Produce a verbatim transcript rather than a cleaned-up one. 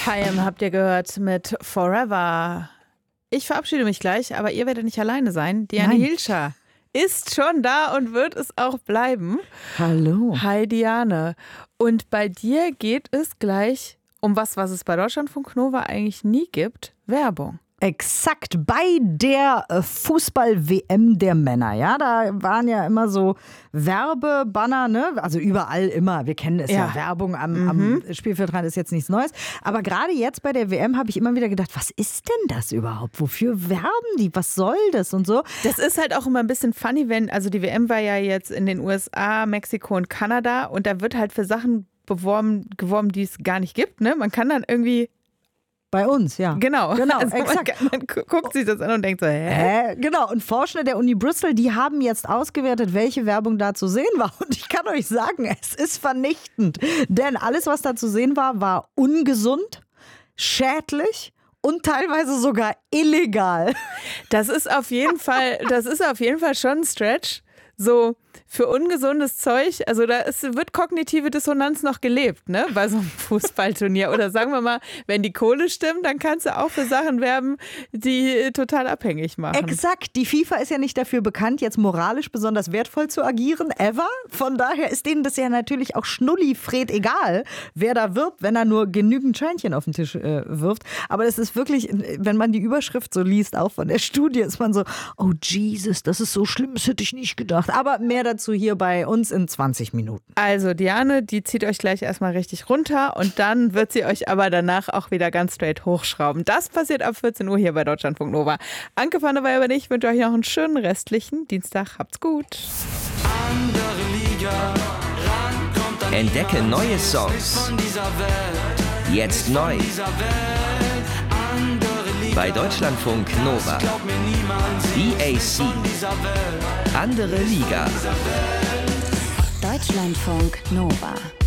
H I M habt ihr gehört mit Forever. Ich verabschiede mich gleich, aber ihr werdet nicht alleine sein. Diane Hilscher ist schon da und wird es auch bleiben. Hallo. Hi Diane. Und bei dir geht es gleich um was, was es bei Deutschlandfunk Nova eigentlich nie gibt. Werbung. Exakt, bei der Fußball-W M der Männer, ja, da waren ja immer so Werbebanner, ne, also überall immer, wir kennen es ja, ja Werbung am, mhm. am Spielfeldrand ist jetzt nichts Neues, aber gerade jetzt bei der W M habe ich immer wieder gedacht, was ist denn das überhaupt, wofür werben die, was soll das und so. Das ist halt auch immer ein bisschen funny, wenn, also die W M war ja jetzt in den U S A, Mexiko und Kanada und da wird halt für Sachen beworben, geworben, die es gar nicht gibt, ne, man kann dann irgendwie bei uns, ja. Genau, genau also exakt. Man, man guckt sich das an und denkt so, hä? Äh, genau, und Forschende der Uni Bristol, die haben jetzt ausgewertet, welche Werbung da zu sehen war. Und ich kann euch sagen, es ist vernichtend. Denn alles, was da zu sehen war, war ungesund, schädlich und teilweise sogar illegal. Das ist auf jeden Fall, das ist auf jeden Fall schon ein Stretch. So für ungesundes Zeug, also da ist, wird kognitive Dissonanz noch gelebt, ne, bei so einem Fußballturnier. Oder sagen wir mal, wenn die Kohle stimmt, dann kannst du auch für Sachen werben, die total abhängig machen. Exakt, die FIFA ist ja nicht dafür bekannt, jetzt moralisch besonders wertvoll zu agieren, ever. Von daher ist denen das ja natürlich auch schnullifred egal, wer da wirbt, wenn er nur genügend Scheinchen auf den Tisch äh, wirft. Aber das ist wirklich, wenn man die Überschrift so liest, auch von der Studie, ist man so, oh Jesus, das ist so schlimm, das hätte ich nicht gedacht. Aber mehr dazu hier bei uns in zwanzig Minuten. Also Diane, die zieht euch gleich erstmal richtig runter und dann wird sie euch aber danach auch wieder ganz straight hochschrauben. Das passiert ab vierzehn Uhr hier bei Deutschlandfunk Nova. Anke van der Weyer und ich wünsche euch noch einen schönen restlichen Dienstag. Habt's gut. Andere Liga, ran kommt dann Entdecke neue Songs. Jetzt neu. Bei Deutschlandfunk Nova. D A C. Andere Liga. Deutschlandfunk Nova.